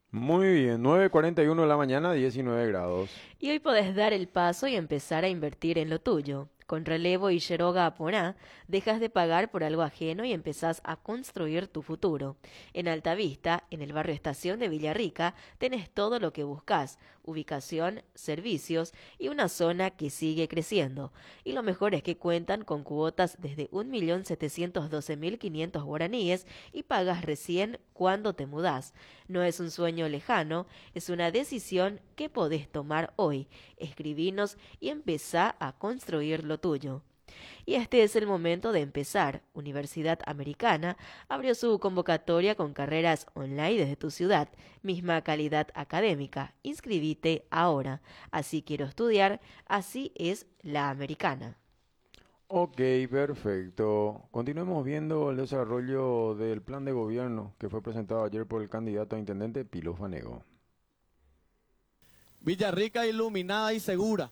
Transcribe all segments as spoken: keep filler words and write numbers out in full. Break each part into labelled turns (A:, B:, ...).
A: Muy bien, nueve cuarenta y uno de la mañana, diecinueve grados.
B: Y hoy podés dar el paso y empezar a invertir en lo tuyo. Con Relevo y Yeroga Aporá, dejas de pagar por algo ajeno y empezás a construir tu futuro. En Altavista, en el barrio Estación de Villarrica, tenés todo lo que buscas: ubicación, servicios y una zona que sigue creciendo. Y lo mejor es que cuentan con cuotas desde un millón setecientos doce mil quinientos guaraníes y pagas recién cuando te mudás. No es un sueño lejano, es una decisión que podés tomar hoy. Escribinos y empezá a construir lo tuyo. Y este es el momento de empezar. Universidad Americana abrió su convocatoria con carreras online desde tu ciudad, misma calidad académica. Inscribite ahora. Así quiero estudiar, así es la americana.
A: Ok, perfecto. Continuemos viendo el desarrollo del plan de gobierno que fue presentado ayer por el candidato a intendente Pilo Fanego.
C: Villarrica iluminada y segura.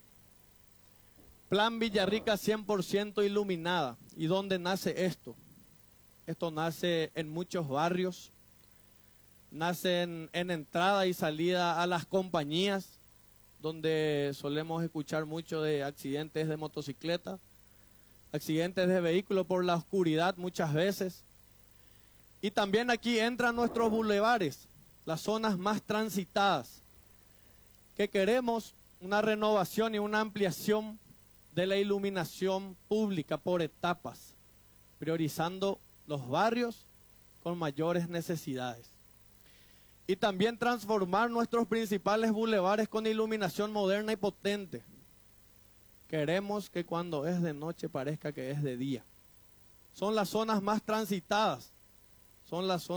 C: Plan Villarrica cien por ciento iluminada. ¿Y dónde nace esto? Esto nace en muchos barrios, nace en, en entrada y salida a las compañías, donde solemos escuchar mucho de accidentes de motocicleta, accidentes de vehículos por la oscuridad muchas veces. Y también aquí entran nuestros bulevares, las zonas más transitadas, que queremos una renovación y una ampliación de la iluminación pública por etapas, priorizando los barrios con mayores necesidades. Y también transformar nuestros principales bulevares con iluminación moderna y potente. Queremos que cuando es de noche parezca que es de día. Son las zonas más transitadas, son las zonas